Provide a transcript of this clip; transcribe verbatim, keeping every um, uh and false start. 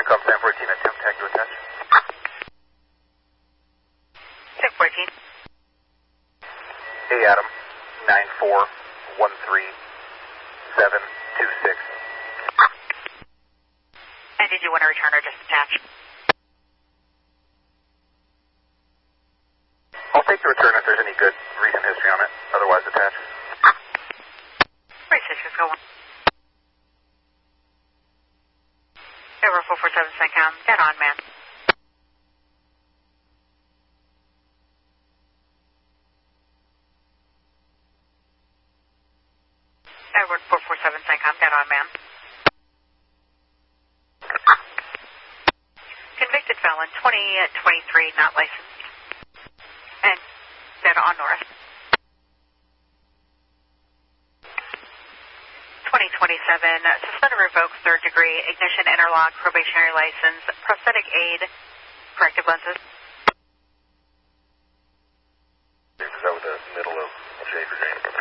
Encom ten fourteen, attempt tag to attach. ten fourteen. Hey Adam, nine four one three seven two six. And did you want to return or just attach? I'll take the return if there's any good recent history on it. Otherwise, attach. Race history's going. Over four four seven CENTCOM, dead on, man. Edward four four seven CENTCOM, dead on, man. Convicted felon, twenty twenty-three, not licensed. And dead on north. twenty twenty-seven, suspended revoke, third degree, ignition interlock, probationary license, prosthetic aid, corrective lenses. Is that with the middle of Schaefer James?